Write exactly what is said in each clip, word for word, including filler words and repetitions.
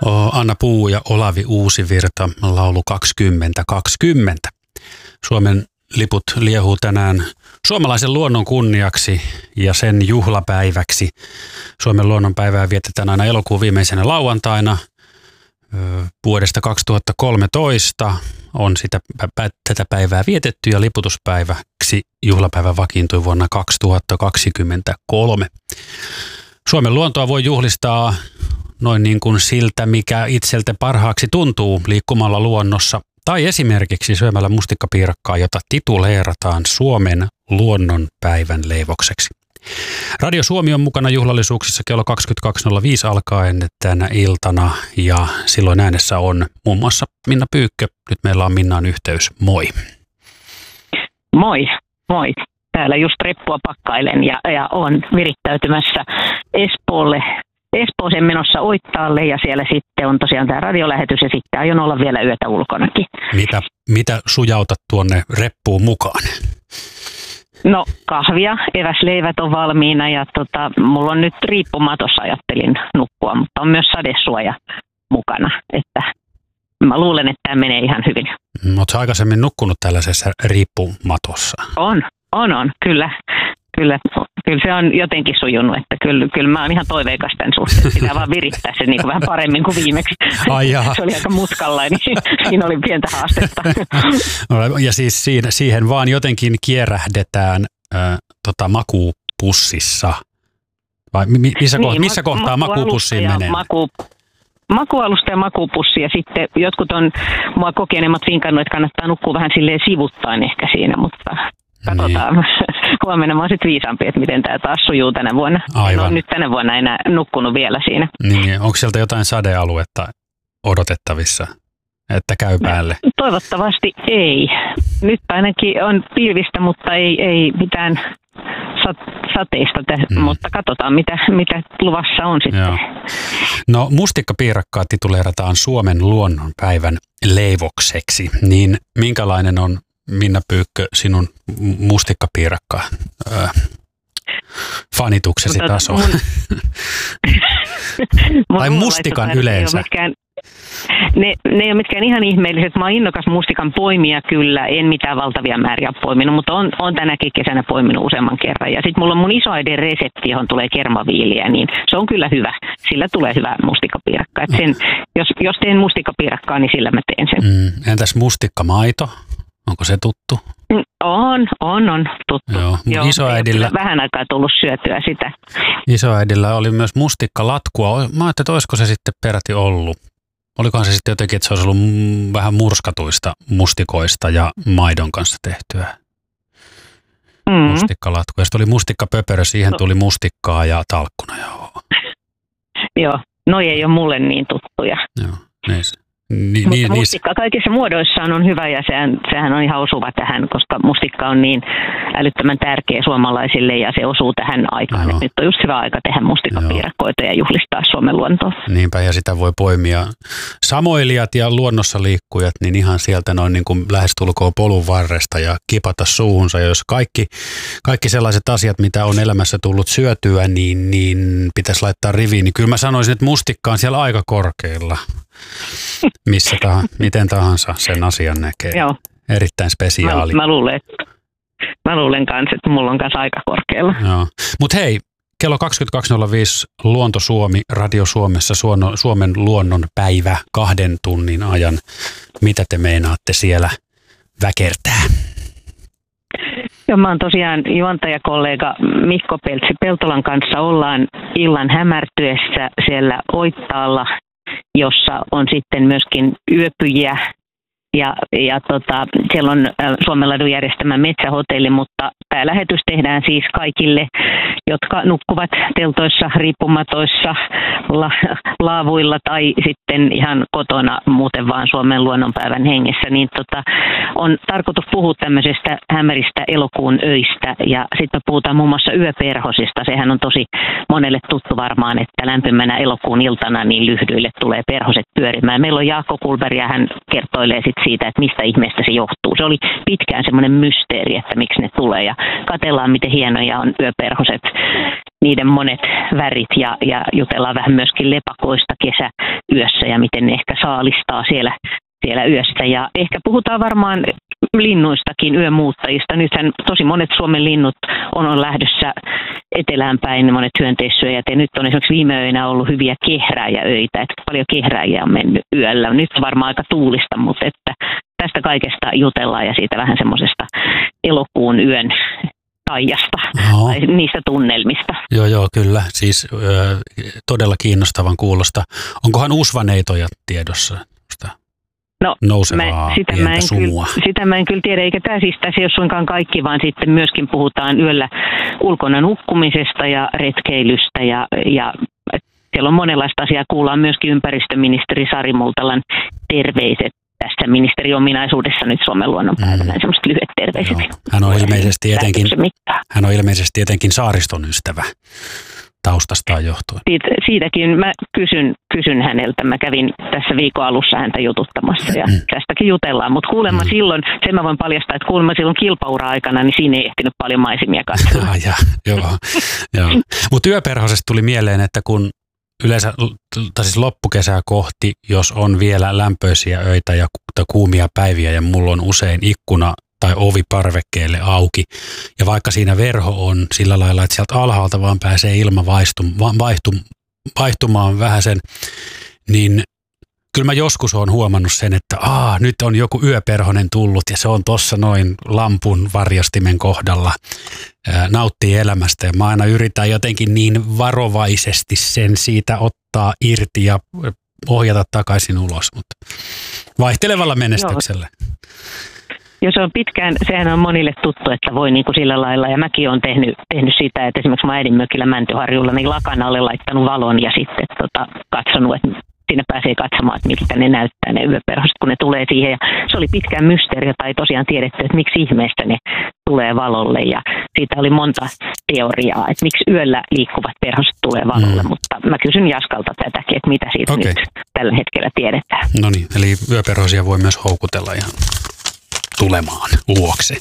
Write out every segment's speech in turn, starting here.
Anna Puu ja Olavi Uusivirta, laulu kaksikymmentä kaksikymmentä. Suomen liput liehuu tänään suomalaisen luonnon kunniaksi ja sen juhlapäiväksi. Suomen luonnonpäivää vietetään aina elokuun viimeisenä lauantaina vuodesta kaksituhattakolmetoista. On sitä, tätä päivää vietetty ja liputuspäiväksi juhlapäivä vakiintui vuonna kaksituhattakaksikymmentäkolme. Suomen luontoa voi juhlistaa noin niin kuin siltä, mikä itseltä parhaaksi tuntuu liikkumalla luonnossa tai esimerkiksi syömällä mustikkapiirakkaa, jota tituleerataan Suomen luonnonpäivän leivokseksi. Radio Suomi on mukana juhlallisuuksissa kello kaksikymmentäkaksi nolla viisi alkaen tänä iltana ja silloin äänessä on muun muassa Minna Pyykkö. Nyt meillä on Minnaan yhteys. Moi. Moi, moi. Täällä just reppua pakkailen ja, ja on virittäytymässä Espoolle. Espooseen menossa Oittaalle ja siellä sitten on tosiaan tämä radiolähetys ja sitten aion olla vielä yötä ulkonakin. Mitä, mitä sujautat tuonne reppuun mukaan? No kahvia, eväsleivät on valmiina ja tota, mulla on nyt riippumatossa ajattelin nukkua, mutta on myös sadesuoja mukana, että mä luulen, että tämä menee ihan hyvin. Oletko aikaisemmin nukkunut tällaisessa riippumatossa? On, on, on, kyllä. Kyllä, kyllä se on jotenkin sujunut, että kyllä, kyllä mä oon ihan toiveikas tämän suhteen. Pitää vaan virittää se niin kuin vähän paremmin kuin viimeksi. Ai se oli aika mutkalla, niin siinä oli pientä haastetta. Ja siis siihen, siihen vaan jotenkin kierähdetään äh, tota, makuupussissa. Vai mi, missä, niin, ko, missä kohtaa makuupussiin menee? Maku, makualusta ja makuupussi ja sitten jotkut on mua kokeneemmat vinkannut, että kannattaa nukkua vähän silleen sivuttain ehkä siinä, mutta katsotaan. Niin. Huomenna mä oon sitten viisaampi, että miten tämä taas sujuu tänä vuonna. Aivan. En ole nyt tänä vuonna enää nukkunut vielä siinä. Niin, onko sieltä jotain sadealuetta odotettavissa, että käy päälle? Toivottavasti ei. Nyt ainakin on pilvistä, mutta ei, ei mitään sateista, mm. mutta katsotaan mitä, mitä luvassa on sitten. Joo. No mustikkapiirakkaa tituleerataan Suomen luonnonpäivän leivokseksi, niin minkälainen on, Minna Pyykkö, sinun mustikkapiirakka öö, fanituksesi mutta taso? Mun... tai mustikan yleensä? Ne, ne, ne ei ole mitkään ihan ihmeelliset. Mä oon innokas mustikan poimija kyllä. En mitään valtavia määriä ole poiminut, mutta on, on tänäkin kesänä poiminut useamman kerran. Ja sitten mulla on mun isoäidin resepti, johon tulee kermaviiliä, niin se on kyllä hyvä. Sillä tulee hyvä mustikkapiirakka. Et sen, jos, jos teen mustikkapiirakkaa, niin sillä mä teen sen. Mm, entäs mustikkamaito? Onko se tuttu? On, on, on tuttu. Joo, Joo, isoäidillä, vähän aikaa tullut syötyä sitä. Isoäidillä oli myös mustikkalatkua. Mä ajattelin, että olisiko se sitten peräti ollut. Olikohan se sitten jotenkin, että se olisi ollut vähän murskatuista mustikoista ja maidon kanssa tehtyä mm. mustikkalatkua. Ja sitten oli mustikkapöperö, siihen tuli mustikkaa ja talkkuna. Joo, Joo. Noi ei ole mulle niin tuttuja. Joo, niin se. Ni, Mutta niin, mustikka niin, kaikissa muodoissaan on hyvä ja sehän, sehän on ihan osuva tähän, koska mustikka on niin älyttömän tärkeä suomalaisille ja se osuu tähän aikaan. Että nyt on just hyvä aika tehdä mustikkapiirakkoita ja juhlistaa Suomen luontoa. Niinpä, ja sitä voi poimia samoilijat ja luonnossa liikkujat, niin ihan sieltä noin niin kuin lähestulkoon polun varresta ja kipata suuhunsa. Ja jos kaikki, kaikki sellaiset asiat, mitä on elämässä tullut syötyä, niin, niin pitäisi laittaa riviin. Niin kyllä mä sanoisin, että mustikka on siellä aika korkealla. Missä tahansa, miten tahansa sen asian näkee. Joo. Erittäin spesiaali. Mä, mä luulen, että, mä luulen kanssa, että mulla on kanssa aika korkealla. Joo. Mut hei, kello kaksikymmentäkaksi nolla viisi Luonto Suomi, Radio Suomessa, Suomen luonnon päivä kahden tunnin ajan. Mitä te meinaatte siellä väkertää? Joo, mä oon tosiaan juontajakollega Mikko Peltsi-Peltolan kanssa ollaan illan hämärtyessä siellä Oittaalla, jossa on sitten myöskin yöpyjiä ja, ja tota, siellä on Suomenladun järjestämä metsähotelli, mutta päälähetys tehdään siis kaikille, jotka nukkuvat teltoissa, riippumatoissa, la, laavuilla tai sitten ihan kotona muuten vaan Suomen luonnonpäivän hengessä. Niin tota, on tarkoitus puhua tämmöisestä hämäristä elokuun öistä ja sitten me puhutaan muun muassa yöperhosista. Sehän on tosi monelle tuttu varmaan, että lämpimänä elokuun iltana niin lyhdyille tulee perhoset pyörimään. Meillä on Jaakko Kulberg ja hän kertoilee sitten siitä, että mistä ihmeestä se johtuu. Se oli pitkään semmoinen mysteeri, että miksi ne tulee ja katsellaan, miten hienoja on yöperhoset, niiden monet värit ja, ja jutellaan vähän myöskin lepakoista kesäyössä ja miten ne ehkä saalistaa siellä, siellä yössä. Ja ehkä puhutaan varmaan linnuistakin, yömuuttajista. Nythän tosi monet Suomen linnut on, on lähdössä etelään päin, monet hyönteissyöjät. Ja nyt on esimerkiksi viime öinä ollut hyviä kehrääjäöitä, että paljon kehrääjiä on mennyt yöllä. Nyt on varmaan aika tuulista, mutta että tästä kaikesta jutellaan ja siitä vähän semmoisesta elokuun yön taijasta no. tai niistä tunnelmista. Joo, joo, kyllä. Siis ö, todella kiinnostavan kuulosta. Onkohan usvaneitoja tiedossa? No, mä, sitä, mä kyllä, sitä mä en kyllä tiedä, eikä tämä siis tässä ei ole suinkaan kaikki, vaan sitten myöskin puhutaan yöllä ulkona nukkumisesta ja retkeilystä ja, ja siellä on monenlaista asiaa. Kuullaan myöskin ympäristöministeri Sari Multalan terveiset tässä ministeriominaisuudessa nyt Suomen luonnonpäivänä, mm. semmoiset lyhyet terveiset. Joo. Hän on ilmeisesti etenkin, hän on ilmeisesti etenkin saariston ystävä taustastaan johtuen. Siitä, siitäkin mä kysyn, kysyn häneltä. Mä kävin tässä viikon alussa häntä jututtamassa ja mm. tästäkin jutellaan. Mutta kuulemma mm. silloin, sen mä voin paljastaa, että kuulemma silloin kilpaura-aikana, niin siinä ei ehtinyt paljon maisemia katsoa. Ah, ja, joo, joo. Mutta yöperhosesta tuli mieleen, että kun yleensä, tai siis loppukesää kohti, jos on vielä lämpöisiä öitä ja kuumia päiviä ja mulla on usein ikkuna tai ovi parvekkeelle auki. Ja vaikka siinä verho on sillä lailla, että sieltä alhaalta vaan pääsee ilma vaistum, vaihtum, vaihtumaan vähän sen, niin kyllä mä joskus olen huomannut sen, että aa, nyt on joku yöperhonen tullut ja se on tuossa noin lampun varjostimen kohdalla, ää, nauttii elämästä. Ja mä aina yritän jotenkin niin varovaisesti sen siitä ottaa irti ja ohjata takaisin ulos, mutta vaihtelevalla menestyksellä. Joo. Jos on pitkään, sehän on monille tuttu, että voi niin kuin sillä lailla, ja mäkin olen tehnyt, tehnyt sitä, että esimerkiksi mä äidin mökillä Mäntyharjulla, niin lakan alle laittanut valon ja sitten tota, katsonut, että sinne pääsee katsomaan, että miltä ne näyttää ne yöperhoset, kun ne tulee siihen. Ja se oli pitkään mysteeri, tai tosiaan tiedetty, että miksi ihmeestä ne tulee valolle, ja siitä oli monta teoriaa, että miksi yöllä liikkuvat perhoset tulee valolle, mm. mutta mä kysyn Jaskalta tätäkin, että mitä siitä okay. nyt tällä hetkellä tiedetään. No niin, eli yöperhosia voi myös houkutella ihan tulemaan luokse.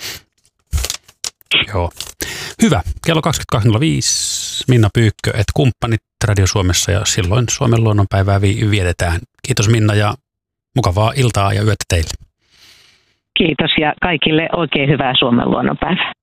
Joo. Hyvä. Kello kaksikymmentäkaksi nolla viisi. Minna Pyykkö, et kumppanit Radio Suomessa ja silloin Suomen luonnonpäivää vietetään. Kiitos Minna ja mukavaa iltaa ja yötä teille. Kiitos ja kaikille oikein hyvää Suomen luonnonpäivää.